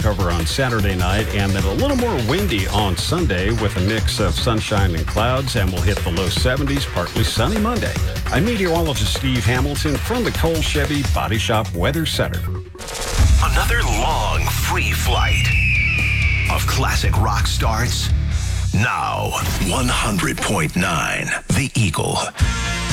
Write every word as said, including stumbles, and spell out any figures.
cover on Saturday night, and then a little more windy on Sunday with a mix of sunshine and clouds, and we'll hit the low seventies, partly sunny Monday. I'm meteorologist Steve Hamilton from the Cole Chevy Body Shop Weather Center. Another long free flight of classic rock starts now. one hundred point nine The Eagle.